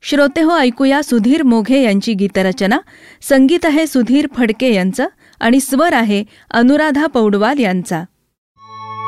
श्रोतेहो, ऐकूया सुधीर मोघे यांची गीतरचना. संगीत आहे सुधीर फडके यांचं आणि स्वर आहे अनुराधा पौडवाल यांचा.